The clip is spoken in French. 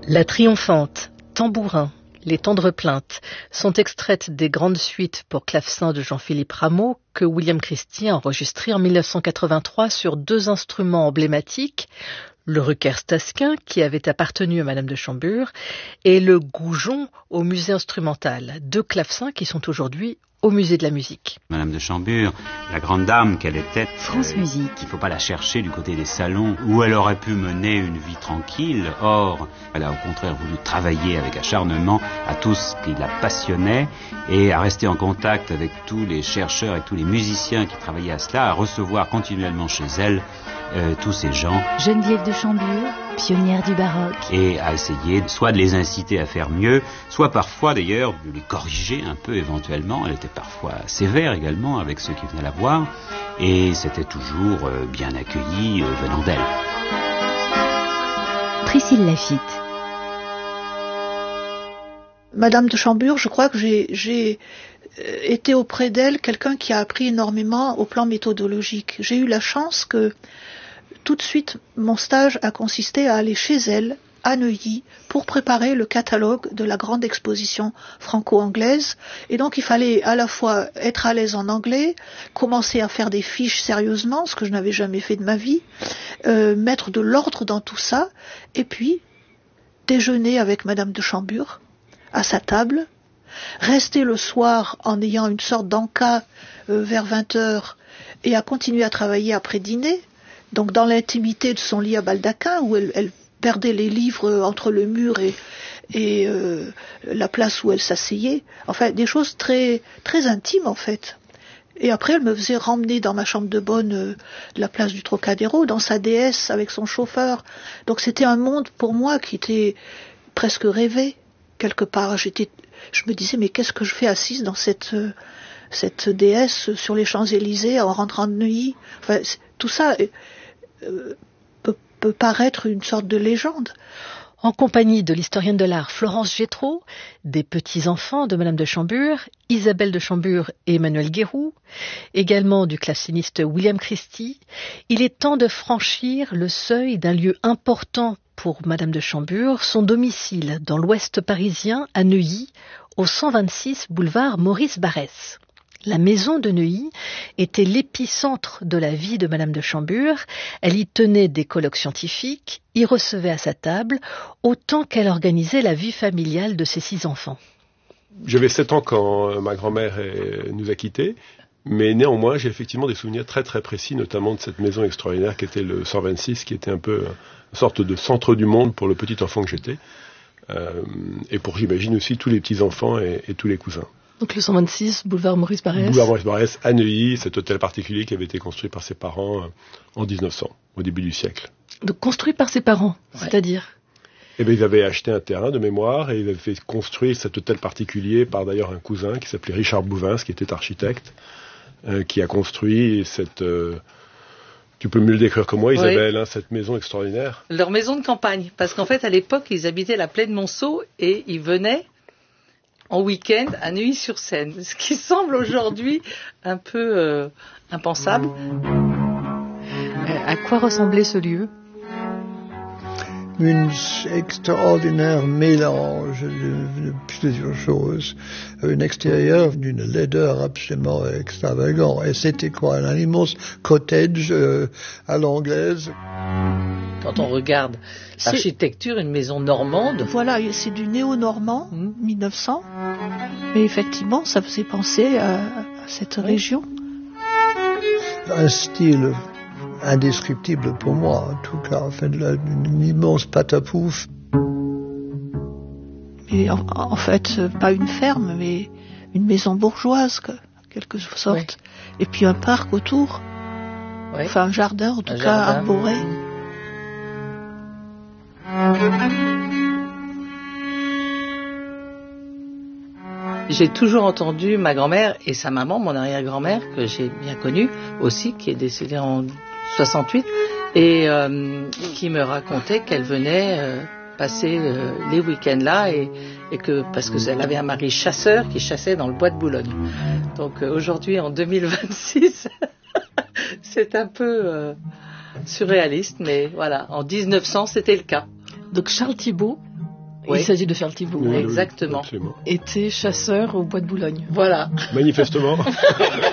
La triomphante, tambourin, les tendres plaintes sont extraites des grandes suites pour clavecin de Jean-Philippe Rameau que William Christie a enregistrées en 1983 sur 2 instruments emblématiques, le Rucker-Staskin qui avait appartenu à Madame de Chambure et le Goujon au musée instrumental, 2 clavecins qui sont aujourd'hui au musée de la musique. Madame de Chambure, la grande dame qu'elle était, France Musique. Il ne faut pas la chercher du côté des salons où elle aurait pu mener une vie tranquille. Or, elle a au contraire voulu travailler avec acharnement à tout ce qui la passionnait et à rester en contact avec tous les chercheurs et tous les musiciens qui travaillaient à cela, à recevoir continuellement chez elle tous ces gens. Geneviève de Chambure, pionnière du baroque. Et à essayer soit de les inciter à faire mieux, soit parfois d'ailleurs de les corriger un peu éventuellement. Elle était parfois sévère également avec ceux qui venaient la voir. Et c'était toujours bien accueilli venant d'elle. Priscille Laffitte. Madame de Chambure, je crois que j'ai été auprès d'elle quelqu'un qui a appris énormément au plan méthodologique. J'ai eu la chance que tout de suite, mon stage a consisté à aller chez elle, à Neuilly, pour préparer le catalogue de la grande exposition franco-anglaise. Et donc, il fallait à la fois être à l'aise en anglais, commencer à faire des fiches sérieusement, ce que je n'avais jamais fait de ma vie, mettre de l'ordre dans tout ça, et puis déjeuner avec Madame de Chambure, à sa table, rester le soir en ayant une sorte d'encas vers 20h, et à continuer à travailler après dîner, donc dans l'intimité de son lit à baldaquin, où elle perdait les livres entre le mur et la place où elle s'asseyait. Enfin, des choses très, très intimes, en fait. Et après, elle me faisait ramener dans ma chambre de bonne la place du Trocadéro, dans sa DS avec son chauffeur. Donc c'était un monde, pour moi, qui était presque rêvé, quelque part. Je me disais, mais qu'est-ce que je fais assise dans cette DS sur les Champs-Élysées en rentrant de Neuilly? Enfin, tout ça peut paraître une sorte de légende. En compagnie de l'historienne de l'art Florence Gétraud, des petits-enfants de Madame de Chambure, Isabelle de Chambure et Emmanuel Guéroux, également du claveciniste William Christie, il est temps de franchir le seuil d'un lieu important pour Madame de Chambure, son domicile dans l'ouest parisien, à Neuilly, au 126 boulevard Maurice Barrès. La maison de Neuilly était l'épicentre de la vie de Madame de Chambure. Elle y tenait des colloques scientifiques, y recevait à sa table, autant qu'elle organisait la vie familiale de ses 6 enfants. J'avais 7 ans quand ma grand-mère nous a quittés, mais néanmoins j'ai effectivement des souvenirs très très précis, notamment de cette maison extraordinaire qui était le 126, qui était un peu une sorte de centre du monde pour le petit enfant que j'étais, et pour, j'imagine, aussi tous les petits-enfants et tous les cousins. Donc le 126, boulevard Maurice Barrès. Boulevard Maurice Barrès, à Neuilly, cet hôtel particulier qui avait été construit par ses parents en 1900, au début du siècle. Donc construit par ses parents, ouais. C'est-à-dire Eh bien, ils avaient acheté un terrain de mémoire et ils avaient fait construire cet hôtel particulier par d'ailleurs un cousin qui s'appelait Richard Bouvins, qui était architecte, qui a construit cette... tu peux mieux le décrire que moi, Isabelle, hein, cette maison extraordinaire. Leur maison de campagne, parce qu'en fait, à l'époque, ils habitaient la Plaine Monceau et ils venaient en week-end à Neuilly-sur-Seine, ce qui semble aujourd'hui un peu impensable. À quoi ressemblait ce lieu ? Une extraordinaire mélange de plusieurs choses. Un extérieur d'une laideur absolument extravagante. Et c'était quoi? Un animal cottage à l'anglaise. Quand on regarde l'architecture, une maison normande. Voilà, c'est du néo-normand, 1900. Mais effectivement, ça faisait penser à cette région. Un style indescriptible pour moi, en tout cas. Enfin, une immense patapouf. Et en fait, pas une ferme, mais une maison bourgeoise, en quelque sorte. Oui. Et puis un parc autour. Oui. Enfin, un jardin, en tout cas, arboré. J'ai toujours entendu ma grand-mère et sa maman, mon arrière-grand-mère, que j'ai bien connue aussi, qui est décédée en 68, et qui me racontait qu'elle venait passer les week-ends là, et que parce qu'elle avait un mari chasseur qui chassait dans le bois de Boulogne. Donc aujourd'hui, en 2026, c'est un peu surréaliste, mais voilà, en 1900, c'était le cas. Donc Charles Thibault Oui. Il s'agit de Charles Thibault. Oui, Exactement. absolument. Était chasseur au bois de Boulogne. Voilà. Manifestement.